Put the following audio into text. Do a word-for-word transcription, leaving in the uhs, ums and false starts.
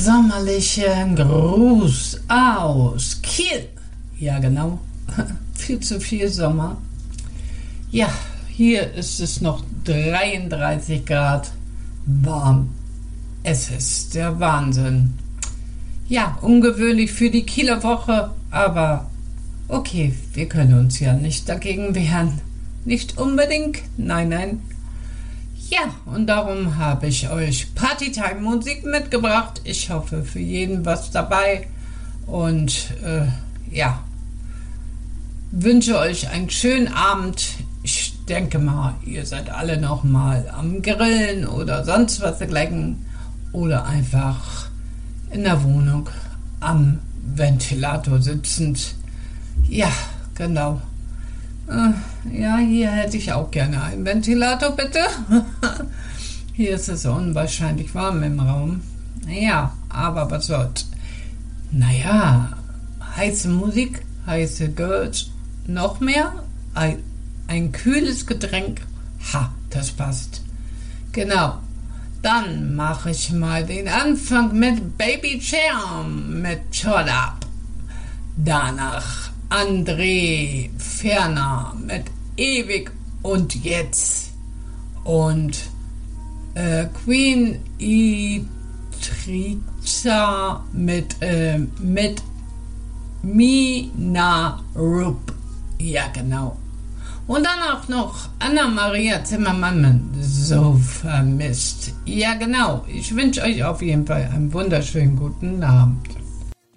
sommerlichen Gruß aus Kiel. Ja, genau. Viel zu viel Sommer. Ja, hier ist es noch dreiunddreißig Grad warm. Es ist der Wahnsinn. Ja, ungewöhnlich für die Kieler Woche, aber okay, wir können uns ja nicht dagegen wehren. Nicht unbedingt, nein, nein. Ja, und darum habe ich euch Partytime-Musik mitgebracht. Ich hoffe, für jeden was dabei. Und äh, ja, wünsche euch einen schönen Abend. Ich denke mal, ihr seid alle noch mal am Grillen oder sonst was dergleichen. Oder einfach in der Wohnung am Ventilator sitzend. Ja, genau. Ja, hier hätte ich auch gerne einen Ventilator, bitte. Hier ist es unwahrscheinlich warm im Raum. Ja, aber was soll's. Naja, heiße Musik, heiße Girls, noch mehr, ein, ein kühles Getränk. Ha, das passt. Genau. Dann mache ich mal den Anfang mit Baby Charm mit Shut Up. Danach André Ferner mit Ewig und Jetzt. Und äh, Queen Itriza mit, äh, mit Mina Rupp. Ja, genau. Und dann auch noch Anna-Maria Zimmermann, so vermisst. Ja, genau. Ich wünsche euch auf jeden Fall einen wunderschönen guten Abend.